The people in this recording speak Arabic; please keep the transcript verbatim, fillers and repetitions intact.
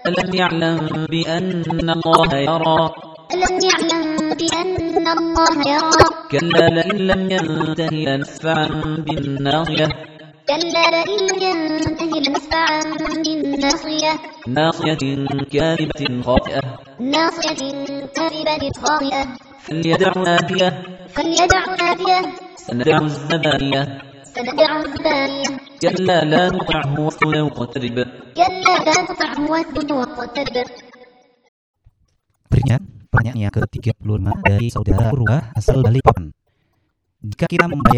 ألم يعلم بأن الله يرى ألم يعلم بأن الله يرى كلا لئن لم ينته لنسفعا بالناصية كلا لئن لم ينته لنسفعا بالناصية ناصية كاذبة خاطئة ناصية كاذبة خاطئة فليدع ناديه فليدع ناديه سندع الزبانية سندع الزبانية كلا لا تطعه واسجد واقترب كلا لا تطعه واسجد واقترب. Berikutnya, pertanyaan yang ke tiga puluh lima dari saudara Urwah asal Balikpapan. Jika kita membayar